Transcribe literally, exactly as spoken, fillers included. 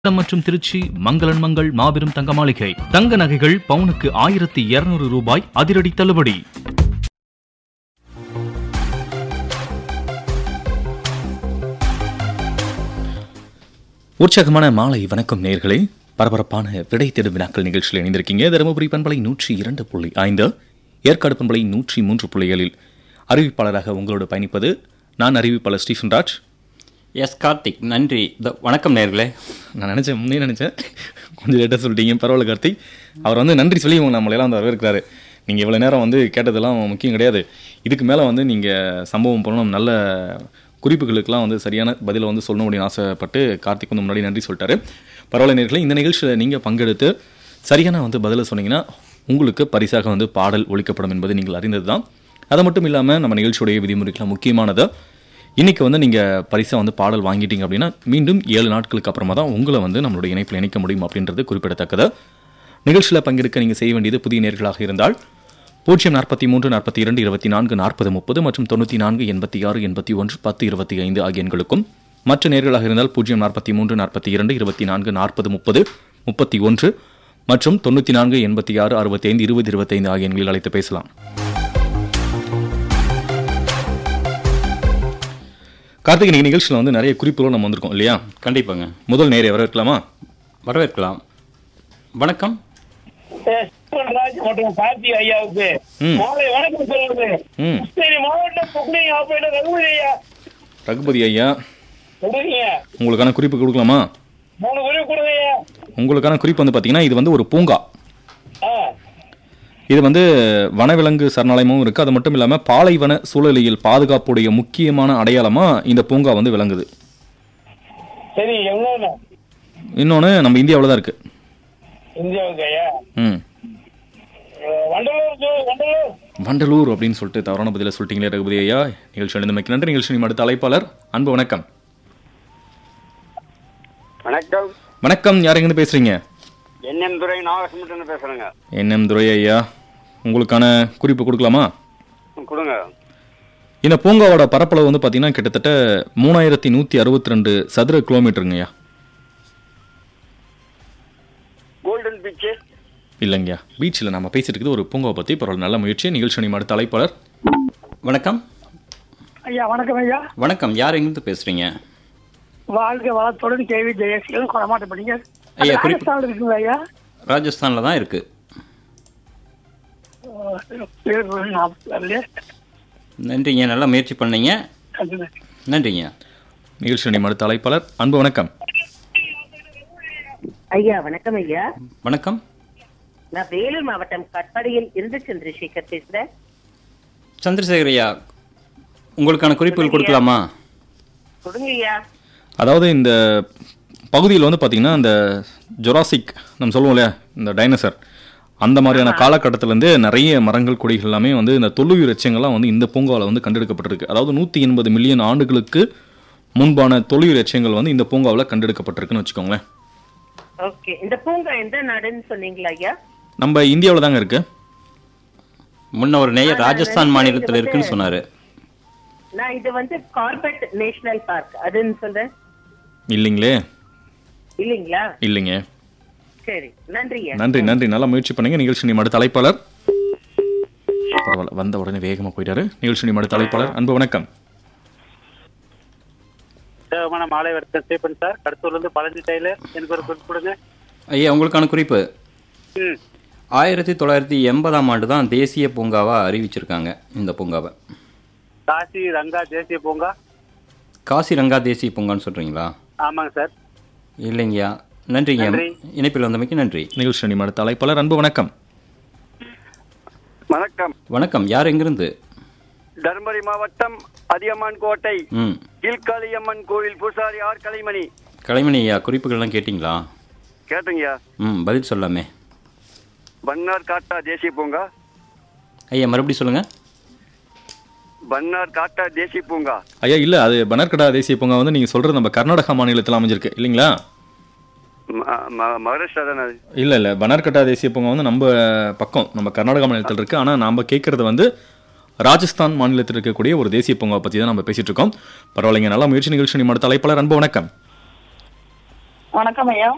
சேலம் மற்றும் திருச்சி மங்களன் மங்கள் மாபெரும் தங்க மாளிகை. தங்க நகைகள் பவுனுக்கு ஆயிரத்தி இருநூறு ரூபாய் அதிரடி தள்ளுபடி. உற்சாகமான மாலை வணக்கம் நேயர்களே. பரபரப்பான விடை தேடும் வினாக்கள் நிகழ்ச்சியில் இணைந்திருக்கீங்க. தருமபுரி பண்பலை நூற்றி இரண்டு புள்ளி ஐந்து, ஏற்காடு பண்பலை நூற்றி மூன்று புள்ளிகளில் அறிவிப்பாளராக உங்களோடு பயணிப்பது நான் அறிவிப்பாளர் ஸ்டீஃபன் ராஜ். எஸ் கார்த்திக், நன்றி. வணக்கம் நேர்களே. நான் நினச்சேன் முன்னே நினச்சேன் கொஞ்சம் லேட்டாக சொல்லிட்டீங்க, பரவாயில்ல கார்த்திக். அவர் வந்து நன்றி சொல்லி உங்க நம்மளையெல்லாம் வந்து வரவேற்கிறாரு. நீங்கள் இவ்வளோ நேரம் வந்து கேட்டதெல்லாம் முக்கியம் கிடையாது. இதுக்கு மேலே வந்து நீங்கள் சம்பவம் பண்ணணும், நல்ல குறிப்புகளுக்கெல்லாம் வந்து சரியான பதிலை வந்து சொல்லணும் அப்படின்னு ஆசைப்பட்டு கார்த்திக் வந்து முன்னாடி நன்றி சொல்லிட்டாரு. பரவாயில்ல நேர்களே, இந்த நிகழ்ச்சியில் நீங்கள் பங்கெடுத்து சரியான வந்து பதிலை சொன்னீங்கன்னா உங்களுக்கு பரிசாக வந்து பாடல் ஒழிக்கப்படும் என்பது நீங்கள் அறிந்தது தான். அது மட்டும் இல்லாமல் நம்ம நிகழ்ச்சியுடைய விதிமுறைகள்லாம் முக்கியமானது. இன்றைக்கி வந்து நீங்கள் பரிசாக வந்து பாடல் வாங்கிட்டீங்க அப்படின்னா மீண்டும் ஏழு நாட்களுக்கு அப்புறமா தான் உங்களை வந்து நம்மளுடைய இணைப்பில் இணைக்க முடியும் அப்படின்றது குறிப்பிடத்தக்கது. நிகழ்ச்சியில் பங்கெடுக்க நீங்கள் செய்ய வேண்டியது புதிய நேர்களாக இருந்தால் பூஜ்ஜியம் நாற்பத்தி மூன்று நாற்பத்தி இரண்டு இருபத்தி நான்கு நாற்பது முப்பது மற்றும் தொண்ணூற்றி நான்கு எண்பத்தி ஆறு எண்பத்தி ஒன்று பத்து இருபத்தி ஐந்து ஆகிய எண்களுக்கும், மற்ற நேர்களாக இருந்தால் பூஜ்ஜியம் நாற்பத்தி மூன்று நாற்பத்தி இரண்டு இருபத்தி நான்கு நாற்பது முப்பது முப்பத்தி ஒன்று மற்றும் தொண்ணூற்றி நான்கு எண்பத்தி ஆறு அறுபத்தி ஐந்து இருபது இருபத்தைந்து ஆகிய எண்களில் அழைத்து பேசலாம். கார்த்திக், இன்னைக்கு நிகழ்ச்சியில் வந்து நிறைய குறிப்புகளும் நம்ம வந்திருக்கோம் இல்லையா? கண்டிப்பாங்க. முதல் நேரை வரவேற்கலாமா? வரவேற்கலாம். வணக்கம். ராஜ் மற்றும் கார்த்திக் ஐயாவுக்கு மாலை வணக்கம் சொல்லுங்க. கிருஷ்ணகிரி மாவட்டம் பொக்லிங் ஆபரேட்டர் ரகுபதி ஐயா. ரகுபதி ஐயா, கொடுங்க. உங்களுக்கான குறிப்பு கொடுக்கலாமா? மூணு குறிப்பு கொடுங்க ஐயா. உங்களுக்கான குறிப்பு வந்து பார்த்தீங்கன்னா இது வந்து ஒரு பூங்கா. ஆ, இது வந்து வனவிலங்கு சரணாலயமும் இருக்குது. அது மட்டும் இல்லாமல் பாலைவன சூழலியல் பாதுகாப்புடைய முக்கியமான அடையாளமாக இந்த பூங்கா வந்து விளங்குது. சரி, எவ்வளோ? இன்னொன்று நம்ம இந்தியாவில் தான் இருக்குது. இந்தியாவுக்கு ஐயா. ம் வண்டலூர் ஜோ- வண்டலூர் வண்டலூர் அப்படின்னு சொல்லிட்டு தவறான பதில சொல்லிட்டீங்களே ரகுபதி ஐயா. நிகழ்ச்சி எழுந்தமைக்கு நன்றி. நிகழ்ச்சி அடுத்த அழைப்பாளர் அன்பு வணக்கம். வணக்கம். வணக்கம், யார் எங்கேருந்து பேசுறீங்க? என்எம் துரை நாகசுமட்டன் பேசுறேங்க. என்எம் துரை ஐயா, உங்களுக்கான குறிப்பு கொடுக்கலாமா? கொடுங்க. இந்த பூங்காவோட பரப்பளவு வந்து பார்த்தீங்கன்னா கிட்டத்தட்ட மூணாயிரத்தி நூற்றி அறுபத்தி ரெண்டு சதுர கிலோமீட்டருங்கய்யா. Golden beach. இல்லைங்கய்யா, பீச்சில் நம்ம பேசிட்டு இருக்குது ஒரு பூங்காவை பற்றி. பரவாயில்ல, நல்ல முயற்சி. நிகழ்ச்சி அடுத்த அழைப்பாளர் வணக்கம். ஐயா. வணக்கம் ஐயா. வணக்கம், யார் எங்கிருந்து பேசுறீங்க? வாழ்க வளத்துடன் கேவி ஜெயசீலன் கொடமாட்டப்படிங்க. ஐயா, குறிப்பு. ராஜஸ்தான் இருக்குங்களா ஐயா? ராஜஸ்தானில் தான் இருக்கு. பேர் ஞாபகம் வரலையே. நன்றிங்க, நல்லா முயற்சி பண்ணீங்க. நன்றிங்க. நிகழ்ச்சி அடுத்த அழைப்பாளர் அன்பு வணக்கம். ஐயா வணக்கம் ஐயா. வணக்கம். நான் வேலூர் மாவட்டம் கட்பாடியில் இருந்து சந்திரசேகர் பேசுறேன். சந்திரசேகர் ஐயா, உங்களுக்கான குறிப்புகள் கொடுக்கலாமா? கொடுங்க ஐயா. அதாவது இந்த பகுதியில் வந்து பார்த்தீங்கன்னா இந்த ஜொராசிக் நம்ம சொல்லுவோம் இல்லையா, இந்த டைனோசர், அந்த மாதிரியான காலகட்டத்திலேருந்து நிறைய மரங்கள் கொடிகள் எல்லாமே வந்து இந்த தொல்லுயிர் எச்சங்கள்லாம் வந்து இந்த பூங்காவில் வந்து கண்டெடுக்கப்பட்டிருக்கு. அதாவது நூற்றி எண்பது மில்லியன் ஆண்டுகளுக்கு முன்பான தொல்லுயிர் எச்சங்கள் வந்து இந்த பூங்காவில் கண்டெடுக்கப்பட்டிருக்குன்னு வச்சுக்கோங்களேன். ஓகே, இந்த பூங்கா எந்த நாடுன்னு சொன்னீங்களா ஐயா? நம்ம இந்தியாவில் தாங்க இருக்கு. முன்ன ஒரு நேயர் ராஜஸ்தான் மாநிலத்தில் இருக்குன்னு சொன்னாரு. நான் இது வந்து கார்பெட் நேஷனல் பார்க் அதுன்னு சொல்றேன். இல்லைங்களே. இல்லைங்களா? இல்லைங்க. சரி, நன்றி ஐயா. நன்றி நன்றி, நல்லா முயற்சி பண்ணீங்க. நிகழ்ச்சி அடுத்த அழைப்பாளர். பரவாயில்ல, வந்த உடனே வேகமாக போயிட்டாரு. நிகழ்ச்சி அடுத்த அழைப்பாளர் அன்பு வணக்கம். தேவமான மாலை வணக்கம் ஸ்டீபன் சார். கடத்தூர்ல இருந்து பழனி டெய்லர். எனக்கு ஒரு குறிப்பு கொடுங்க. ஐயா, உங்களுக்கான குறிப்பு. ம். ஆயிரத்தி தொள்ளாயிரத்தி எண்பதாம் ஆண்டு தான் தேசிய பூங்காவா அறிவிச்சிருக்காங்க இந்த பூங்காவை. காசி ரங்கா தேசிய பூங்கா. காசி ரங்கா தேசிய பூங்கான்னு சொல்றீங்களா? ஆமாங்க சார். இல்லைங்கய்யா. நன்றிங்க. நன்றி. இணைப்பில் வந்தமைக்கு நன்றி. நிகழ்ச்சி அடுத்த அழைப்பாளர் அன்பு வணக்கம். வணக்கம். வணக்கம், யார் எங்கிருந்து? தர்மபுரி மாவட்டம் அதியமான் கோட்டை ம் கீழ்காளியம்மன் கோவில் பூசாரி ஆர் கலைமணி. கலைமணி ஐயா, குறிப்புகள்லாம் கேட்டிங்களா? கேட்டுங்கய்யா. ம் பதில் சொல்லாமே. பன்னார் காட்டா தேசிய பூங்கா. ஐயா, மறுபடியும் சொல்லுங்க. பன்னார் காட்டா தேசிய பூங்கா. ஐயா இல்லை, அது பனர்கடா தேசிய பூங்கா வந்து நீங்கள் சொல்கிறது நம்ம கர்நாடகா மாநிலத்தில் அமைஞ்சிருக்கு இல்லைங்களா? ம- ம- மகாராஷ்டிரா தானே அது? இல்லை இல்லை, பனர்கட்டா தேசிய பூங்கா வந்து நம்ம பக்கம், நம்ம கர்நாடகா மாநிலத்தில் இருக்குது. ஆனால் நாம் கேட்குறது வந்து ராஜஸ்தான் மாநிலத்தில் இருக்கக்கூடிய ஒரு தேசிய பூங்காவை பற்றி தான் நம்ம பேசிகிட்டு இருக்கோம். பரவாயில்லைங்க, நல்லா முயற்சி. நிகழ்ச்சி அடுத்த அழைப்பாளர் அன்பு வணக்கம். வணக்கம் ஐயா.